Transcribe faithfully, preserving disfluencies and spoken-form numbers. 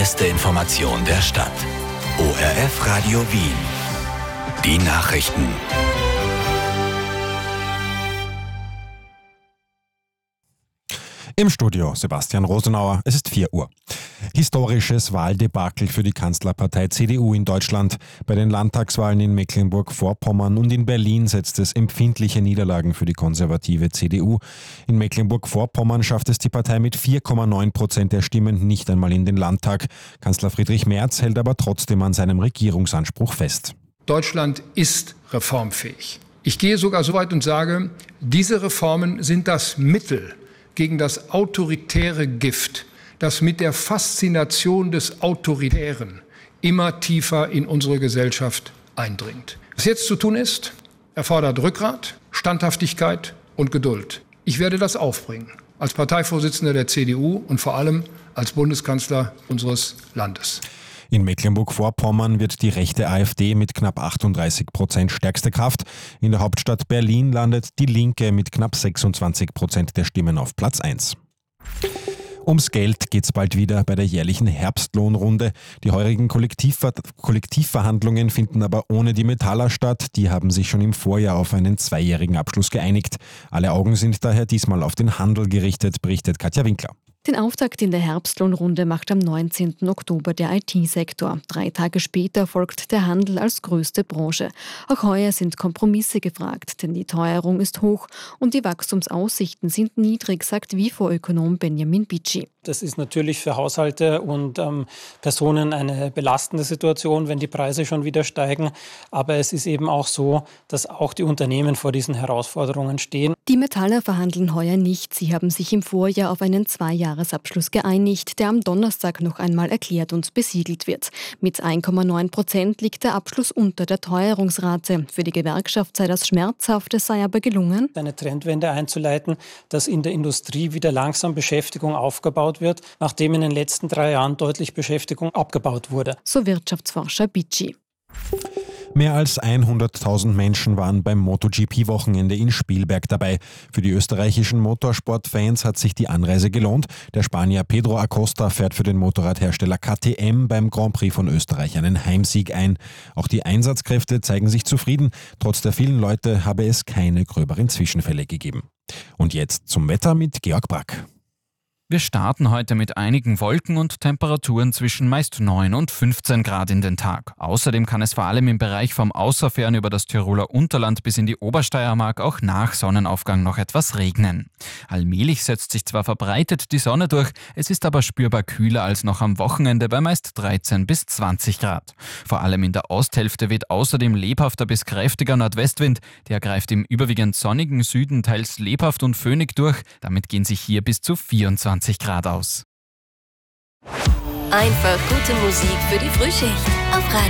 beste Information der Stadt. O R F Radio Wien. Die Nachrichten. Im Studio Sebastian Rosenauer, es ist vier Uhr. Historisches Wahldebakel für die Kanzlerpartei C D U in Deutschland. Bei den Landtagswahlen in Mecklenburg-Vorpommern und in Berlin setzt es empfindliche Niederlagen für die konservative C D U. In Mecklenburg-Vorpommern schafft es die Partei mit vier Komma neun Prozent der Stimmen nicht einmal in den Landtag. Kanzler Friedrich Merz hält aber trotzdem an seinem Regierungsanspruch fest. Deutschland ist reformfähig. Ich gehe sogar so weit und sage, diese Reformen sind das Mittel gegen das autoritäre Gift, das mit der Faszination des Autoritären immer tiefer in unsere Gesellschaft eindringt. Was jetzt zu tun ist, erfordert Rückgrat, Standhaftigkeit und Geduld. Ich werde das aufbringen, als Parteivorsitzender der C D U und vor allem als Bundeskanzler unseres Landes. In Mecklenburg-Vorpommern wird die rechte AfD mit knapp achtunddreißig Prozent stärkste Kraft. In der Hauptstadt Berlin landet die Linke mit knapp sechsundzwanzig Prozent der Stimmen auf Platz eins. Ums Geld geht's bald wieder bei der jährlichen Herbstlohnrunde. Die heurigen Kollektivver- Kollektivverhandlungen finden aber ohne die Metaller statt. Die haben sich schon im Vorjahr auf einen zweijährigen Abschluss geeinigt. Alle Augen sind daher diesmal auf den Handel gerichtet, berichtet Katja Winkler. Den Auftakt in der Herbstlohnrunde macht am neunzehnten Oktober der I T-Sektor. Drei Tage später folgt der Handel als größte Branche. Auch heuer sind Kompromisse gefragt, denn die Teuerung ist hoch und die Wachstumsaussichten sind niedrig, sagt W I F O-Ökonom Benjamin Bitschi. Das ist natürlich für Haushalte und ähm, Personen eine belastende Situation, wenn die Preise schon wieder steigen. Aber es ist eben auch so, dass auch die Unternehmen vor diesen Herausforderungen stehen. Die Metaller verhandeln heuer nicht. Sie haben sich im Vorjahr auf einen Zweijahresabschluss geeinigt, der am Donnerstag noch einmal erklärt und besiegelt wird. Mit eins Komma neun Prozent liegt der Abschluss unter der Teuerungsrate. Für die Gewerkschaft sei das schmerzhaft, es sei aber gelungen, eine Trendwende einzuleiten, dass in der Industrie wieder langsam Beschäftigung aufgebaut wird, nachdem in den letzten drei Jahren deutlich Beschäftigung abgebaut wurde. So Wirtschaftsforscher Bitschi. Mehr als hunderttausend Menschen waren beim MotoGP-Wochenende in Spielberg dabei. Für die österreichischen Motorsportfans hat sich die Anreise gelohnt. Der Spanier Pedro Acosta fährt für den Motorradhersteller K T M beim Grand Prix von Österreich einen Heimsieg ein. Auch die Einsatzkräfte zeigen sich zufrieden. Trotz der vielen Leute habe es keine gröberen Zwischenfälle gegeben. Und jetzt zum Wetter mit Georg Brack. Wir starten heute mit einigen Wolken und Temperaturen zwischen meist neun und fünfzehn Grad in den Tag. Außerdem kann es vor allem im Bereich vom Außerfern über das Tiroler Unterland bis in die Obersteiermark auch nach Sonnenaufgang noch etwas regnen. Allmählich setzt sich zwar verbreitet die Sonne durch, es ist aber spürbar kühler als noch am Wochenende bei meist dreizehn bis zwanzig Grad. Vor allem in der Osthälfte weht außerdem lebhafter bis kräftiger Nordwestwind. Der greift im überwiegend sonnigen Süden teils lebhaft und föhnig durch. Damit gehen sich hier bis zu vierundzwanzig Grad aus. Einfach gute Musik für die Frühschicht auf Radio